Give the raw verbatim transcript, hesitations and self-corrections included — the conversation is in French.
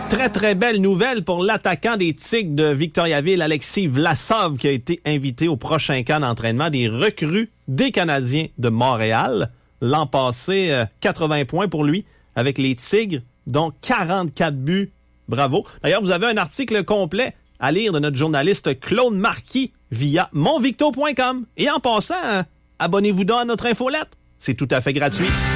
Très, très belle nouvelle pour l'attaquant des Tigres de Victoriaville, Alexis Vlasov, qui a été invité au prochain camp d'entraînement des recrues des Canadiens de Montréal. L'an passé, quatre-vingts points pour lui avec les Tigres, dont quarante-quatre buts. Bravo. D'ailleurs, vous avez un article complet à lire de notre journaliste Claude Marquis via mon victo point com. Et en passant, abonnez-vous donc à notre infolette. C'est tout à fait gratuit.